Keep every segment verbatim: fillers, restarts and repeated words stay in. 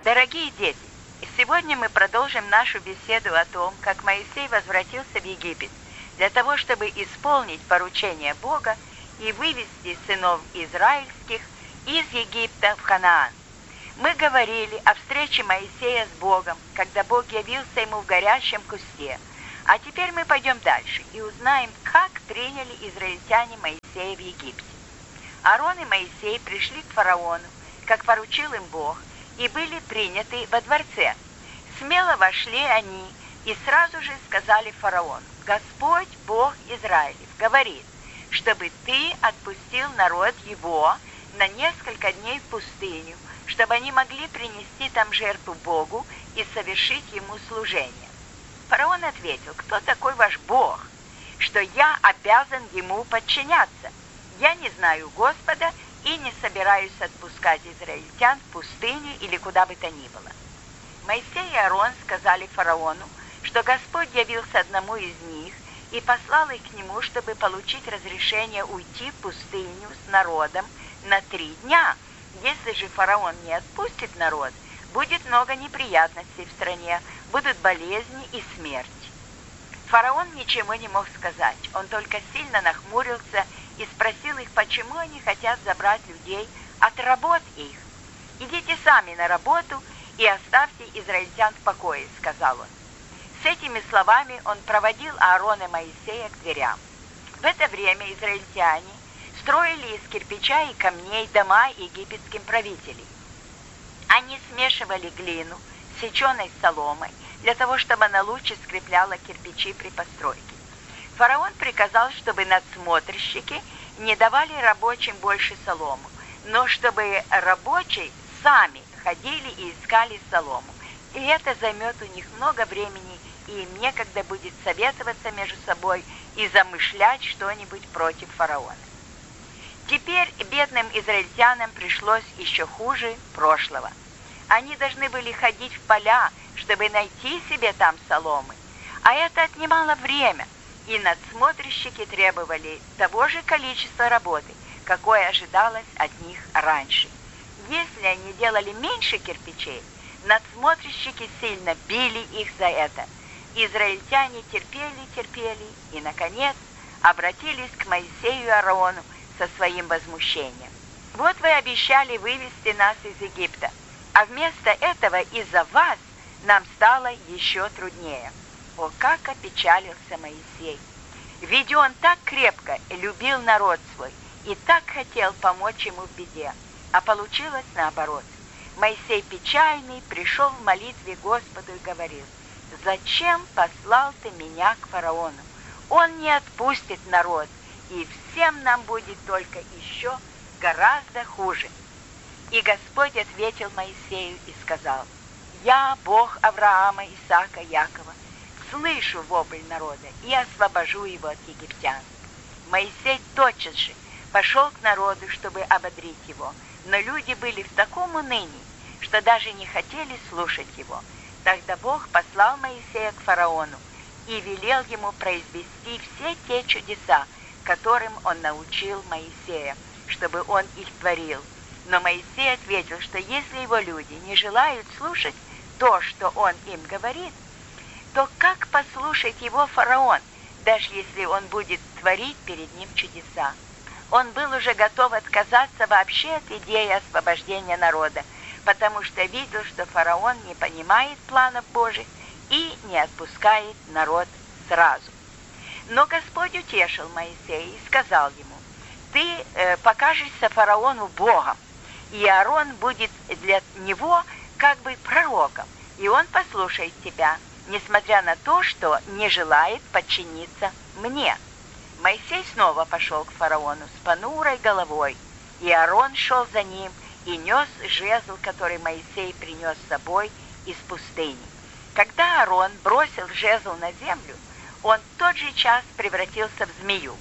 Дорогие дети, сегодня мы продолжим нашу беседу о том, как Моисей возвратился в Египет для того, чтобы исполнить поручение Бога и вывести сынов израильских из Египта в Ханаан. Мы говорили о встрече Моисея с Богом, когда Бог явился ему в горящем кусте. А теперь мы пойдем дальше и узнаем, как приняли израильтяне Моисея в Египте. Аарон и Моисей пришли к фараону, как поручил им Бог, и были приняты во дворце. Смело вошли они и сразу же сказали фараону: «Господь, Бог Израилев, говорит, чтобы ты отпустил народ его на несколько дней в пустыню, чтобы они могли принести там жертву Богу и совершить ему служение». Фараон ответил: «Кто такой ваш Бог, что я обязан ему подчиняться? Я не знаю Господа и не собираюсь отпускать израильтян в пустыню или куда бы то ни было». Моисей и Аарон сказали фараону, что Господь явился одному из них и послал их к нему, чтобы получить разрешение уйти в пустыню с народом на три дня. Если же фараон не отпустит народ, будет много неприятностей в стране, будут болезни и смерть. Фараон ничего не мог сказать, он только сильно нахмурился и спросил их, почему они хотят забрать людей от работ их. «Идите сами на работу и оставьте израильтян в покое», — сказал он. С этими словами он проводил Аарона и Моисея к дверям. В это время израильтяне строили из кирпича и камней дома египетским правителей. Они смешивали глину с сеченой соломой для того, чтобы она лучше скрепляла кирпичи при постройке. Фараон приказал, чтобы надсмотрщики не давали рабочим больше солому, но чтобы рабочие сами ходили и искали солому. И это займет у них много времени, и им некогда будет советоваться между собой и замышлять что-нибудь против фараона. Теперь бедным израильтянам пришлось еще хуже прошлого. Они должны были ходить в поля, чтобы найти себе там соломы, а это отнимало время, и надсмотрщики требовали того же количества работы, какое ожидалось от них раньше. Если они делали меньше кирпичей, надсмотрщики сильно били их за это. Израильтяне терпели, терпели и, наконец, обратились к Моисею и Аарону со своим возмущением. «Вот вы обещали вывести нас из Египта, а вместо этого из-за вас нам стало еще труднее». О, как опечалился Моисей! Ведь он так крепко любил народ свой и так хотел помочь ему в беде, а получилось наоборот. Моисей печальный пришел в молитве Господу и говорил: «Зачем послал ты меня к фараону? Он не отпустит народ, и всем нам будет только еще гораздо хуже». И Господь ответил Моисею и сказал: «Я, Бог Авраама, Исаака, Якова, слышу вопль народа и освобожу его от египтян». Моисей тотчас же пошел к народу, чтобы ободрить его, но люди были в таком унынии, что даже не хотели слушать его. Тогда Бог послал Моисея к фараону и велел ему произвести все те чудеса, которым он научил Моисея, чтобы он их творил. Но Моисей ответил, что если его люди не желают слушать то, что он им говорит, то как послушать его фараон, даже если он будет творить перед ним чудеса? Он был уже готов отказаться вообще от идеи освобождения народа, потому что видел, что фараон не понимает планов Божьих и не отпускает народ сразу. Но Господь утешил Моисея и сказал ему: «Ты э, покажешься фараону Богом, и Аарон будет для него как бы пророком, и он послушает тебя, несмотря на то, что не желает подчиниться мне». Моисей снова пошел к фараону с понурой головой, и Аарон шел за ним и нес жезл, который Моисей принес с собой из пустыни. Когда Аарон бросил жезл на землю, он в тот же час превратился в змею.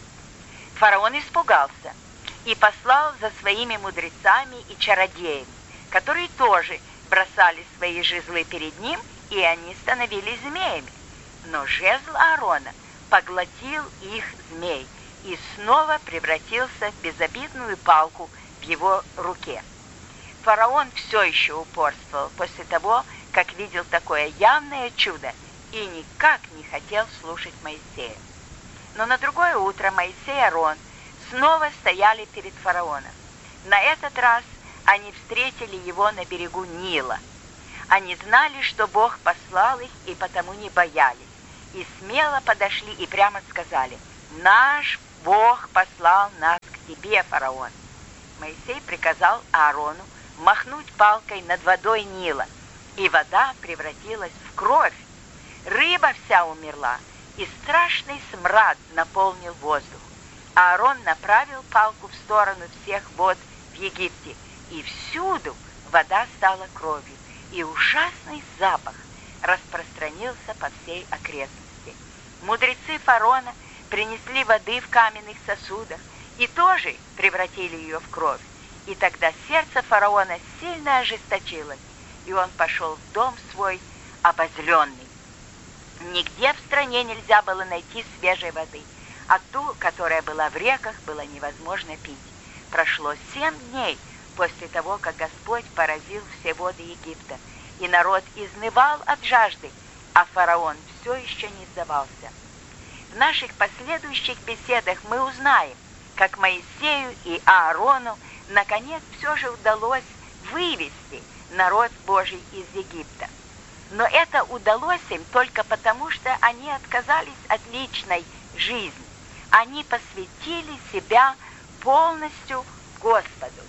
Фараон испугался и послал за своими мудрецами и чародеями, которые тоже бросали свои жезлы перед ним, и они становились змеями. Но жезл Аарона поглотил их змей и снова превратился в безобидную палку в его руке. Фараон все еще упорствовал после того, как видел такое явное чудо, и никак не хотел слушать Моисея. Но на другое утро Моисей и Аарон снова стояли перед фараоном. На этот раз они встретили его на берегу Нила. Они знали, что Бог послал их, и потому не боялись. И смело подошли и прямо сказали: «Наш Бог послал нас к тебе, фараон». Моисей приказал Аарону махнуть палкой над водой Нила, и вода превратилась в кровь. Рыба вся умерла, и страшный смрад наполнил воздух. Аарон направил палку в сторону всех вод в Египте, и всюду вода стала кровью, и ужасный запах распространился по всей окрестности. Мудрецы фараона принесли воды в каменных сосудах и тоже превратили ее в кровь. И тогда сердце фараона сильно ожесточилось, и он пошел в дом свой обозленный. Нигде в стране нельзя было найти свежей воды, а ту, которая была в реках, было невозможно пить. Прошло семь дней после того, как Господь поразил все воды Египта, и народ изнывал от жажды, а фараон все еще не сдавался. В наших последующих беседах мы узнаем, как Моисею и Аарону наконец все же удалось вывести народ Божий из Египта. Но это удалось им только потому, что они отказались от личной жизни. Они посвятили себя полностью Господу.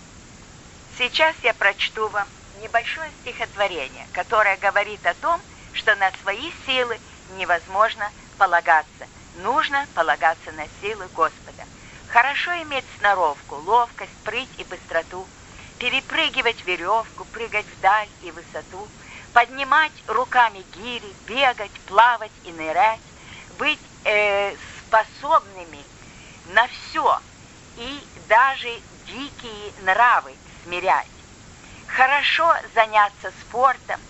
Сейчас я прочту вам небольшое стихотворение, которое говорит о том, что на свои силы невозможно полагаться. Нужно полагаться на силы Господа. Хорошо иметь сноровку, ловкость, прыть и быстроту, перепрыгивать веревку, прыгать вдаль и высоту, поднимать руками гири, бегать, плавать и нырять, быть э, способными на все и даже дикие нравы смирять. Хорошо заняться спортом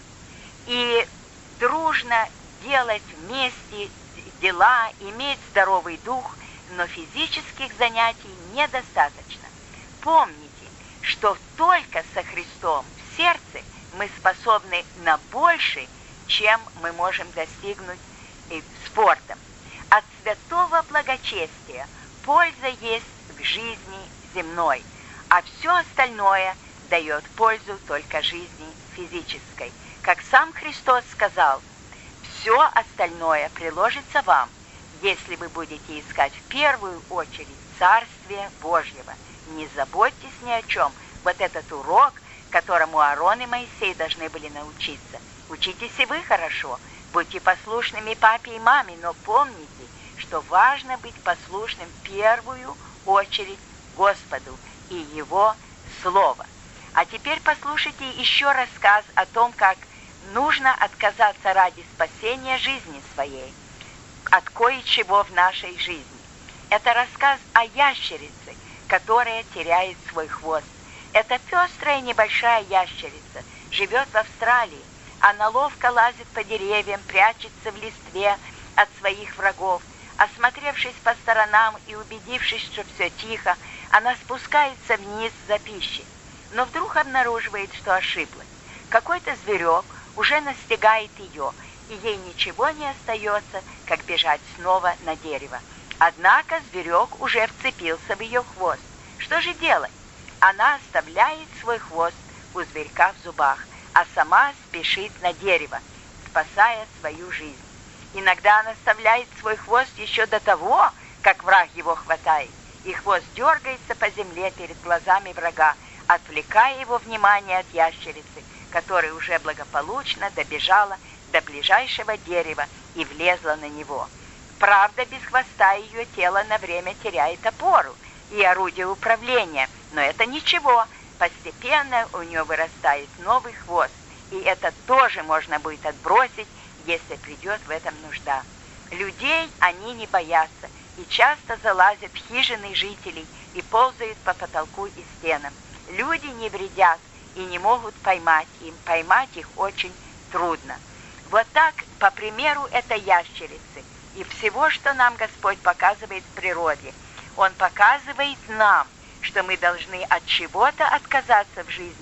и дружно делать вместе дела, иметь здоровый дух, но физических занятий недостаточно. Помните, что только со Христом в сердце мы способны на больше, чем мы можем достигнуть спортом. От святого благочестия польза есть в жизни земной, а все остальное дает пользу только жизни физической. Как сам Христос сказал: «Все остальное приложится вам, если вы будете искать в первую очередь Царствие Божьего». Не заботьтесь ни о чем. Вот этот урок, которому Аарон и Моисей должны были научиться. Учитесь и вы хорошо, будьте послушными папе и маме, но помните, что важно быть послушным в первую очередь Господу и Его Слово. А теперь послушайте еще рассказ о том, как нужно отказаться ради спасения жизни своей от кое-чего в нашей жизни. Это рассказ о ящерице, которая теряет свой хвост. Эта пестрая небольшая ящерица живет в Австралии. Она ловко лазит по деревьям, прячется в листве от своих врагов. Осмотревшись по сторонам и убедившись, что все тихо, она спускается вниз за пищей. Но вдруг обнаруживает, что ошиблась. Какой-то зверек уже настигает ее, и ей ничего не остается, как бежать снова на дерево. Однако зверек уже вцепился в ее хвост. Что же делать? Она оставляет свой хвост у зверька в зубах, а сама спешит на дерево, спасая свою жизнь. Иногда она оставляет свой хвост еще до того, как враг его хватает, и хвост дергается по земле перед глазами врага, отвлекая его внимание от ящерицы, которая уже благополучно добежала до ближайшего дерева и влезла на него. Правда, без хвоста ее тело на время теряет опору и орудие управления, но это ничего, постепенно у нее вырастает новый хвост, и это тоже можно будет отбросить, если придет в этом нужда. Людей они не боятся и часто залазят в хижины жителей и ползают по потолку и стенам. Люди не вредят и не могут поймать им, поймать их очень трудно. Вот так, по примеру этой ящерицы и всего, что нам Господь показывает в природе, Он показывает нам, что мы должны от чего-то отказаться в жизни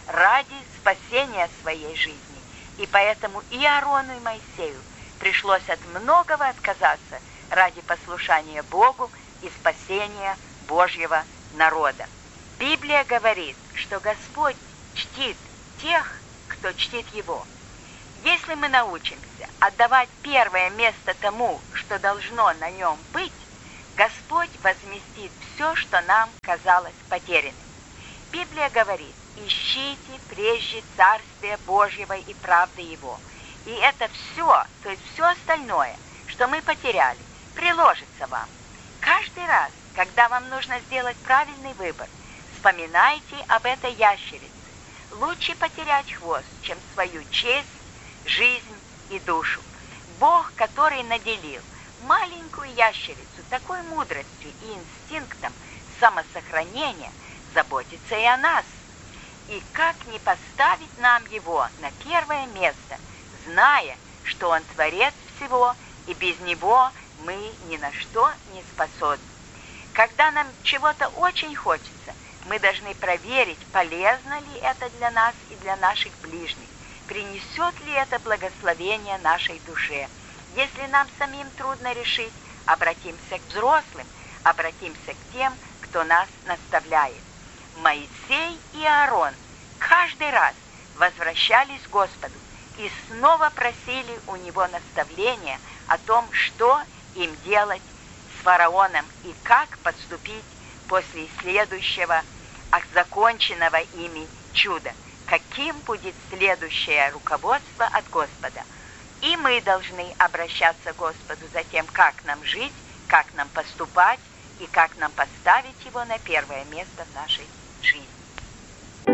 ради спасения своей жизни. И поэтому и Аарону, и Моисею пришлось от многого отказаться ради послушания Богу и спасения Божьего народа. Библия говорит, что Господь чтит тех, кто чтит Его. Если мы научимся отдавать первое место тому, что должно на нем быть, Господь возместит все, что нам казалось потерянным. Библия говорит: ищите прежде Царствие Божьего и правды Его. И это все, то есть все остальное, что мы потеряли, приложится вам. Каждый раз, когда вам нужно сделать правильный выбор, вспоминайте об этой ящерице. Лучше потерять хвост, чем свою честь, жизнь и душу. Бог, который наделил маленькую ящерицу такой мудростью и инстинктом самосохранения, заботится и о нас. И как не поставить нам его на первое место, зная, что он творец всего, и без него мы ни на что не способны. Когда нам чего-то очень хочется, мы должны проверить, полезно ли это для нас и для наших ближних, принесет ли это благословение нашей душе. Если нам самим трудно решить, обратимся к взрослым, обратимся к тем, кто нас наставляет. Моисей и Аарон каждый раз возвращались к Господу и снова просили у него наставления о том, что им делать с фараоном и как поступить после следующего, законченного ими чуда, каким будет следующее руководство от Господа. И мы должны обращаться к Господу за тем, как нам жить, как нам поступать и как нам поставить его на первое место в нашей жизни.